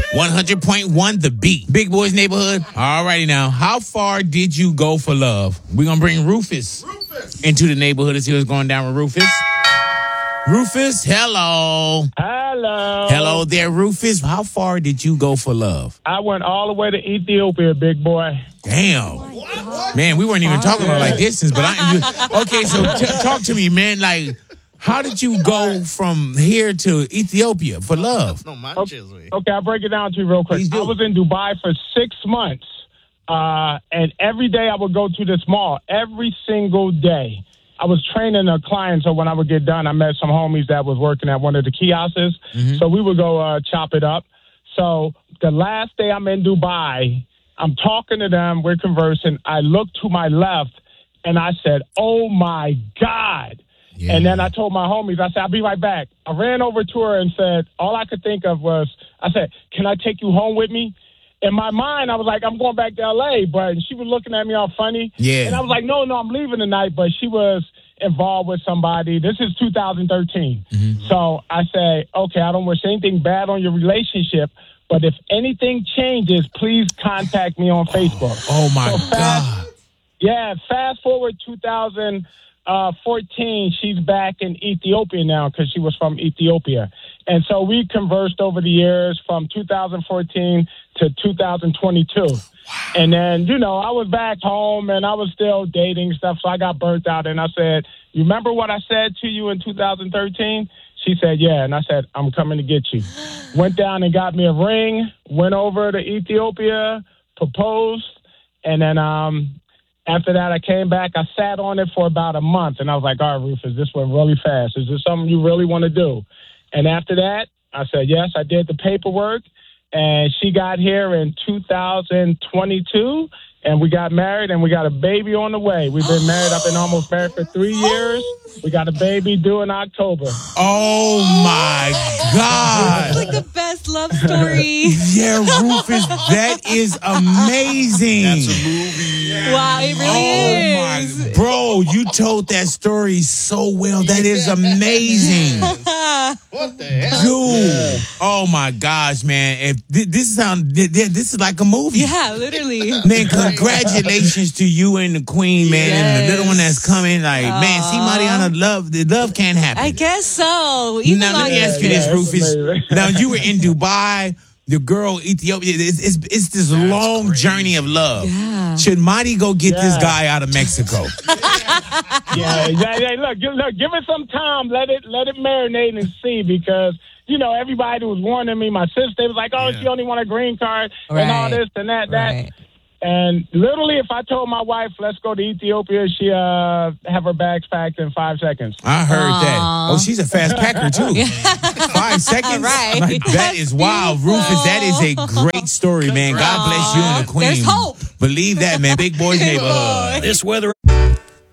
100.1 The Beat. Big Boys Neighborhood. All righty now. How far did you go for love? We're going to bring Rufus into the neighborhood to see what's going down with Rufus. Rufus, hello. Hello. Hello there, Rufus. How far did you go for love? I went all the way to Ethiopia, big boy. Damn. Man, we weren't even talking about like distance, but okay, so talk to me, man. Like, how did you go from here to Ethiopia for love? Okay, I'll break it down to you real quick. I was in Dubai for 6 months, and every day I would go to this mall, every single day. I was training a client, so when I would get done, I met some homies that was working at one of the kiosks. So we would go chop it up. So the last day I'm in Dubai, I'm talking to them, we're conversing. I looked to my left, and I said, oh, my God. Yeah. And then I told my homies, I said, I'll be right back. I ran over to her and said, all I could think of was, I said, can I take you home with me? In my mind, I was like, I'm going back to L.A., but she was looking at me all funny. Yeah. And I was like, no, I'm leaving tonight, but she was involved with somebody. This is 2013. So I say, okay, I don't wish anything bad on your relationship, but if anything changes, please contact me on Facebook. Oh, my God. Yeah, fast forward 2014, she's back in Ethiopia now because she was from Ethiopia. And so we conversed over the years from 2014 to 2022. Wow. And then, I was back home and I was still dating stuff, so I got burnt out. And I said, you remember what I said to you in 2013? She said, yeah. And I said, I'm coming to get you. Went down and got me a ring, went over to Ethiopia, proposed, and then after that, I came back. I sat on it for about a month, and I was like, all right, Rufus, this went really fast. Is this something you really want to do? And after that, I said, yes, I did the paperwork, and she got here in 2022, and we got married, and we got a baby on the way. We've been married. I've been almost married for 3 years. We got a baby due in October. Oh, my God. It's like the best love story. Yeah, Rufus, that is amazing. That's a movie. Wow, it really is. My, bro, you told that story so well. That is amazing. What the hell? Dude. Oh, my gosh, man. If this is like a movie. Yeah, literally. Man, congratulations to you and the queen, man, and the little one that's coming. Like, man, see, Mariana, the love can't happen. I guess so. Now, let me ask you this, Rufus. Now, you were in Dubai, the girl, Ethiopia. It's this long journey of love. Yeah. Should Marty go get this guy out of Mexico? Yeah. Look, give it some time. Let it marinate and see, because everybody was warning me. My sister was like, she only want a green card and all this and that. Right. And literally, if I told my wife, let's go to Ethiopia, she have her bags packed in 5 seconds. I heard that. Oh, she's a fast packer, too. 5 seconds? Right. Like, that is wild. Rufus, that is a great story, man. God bless you and the queen. There's hope. Believe that, man. Big Boys Neighborhood. This weather.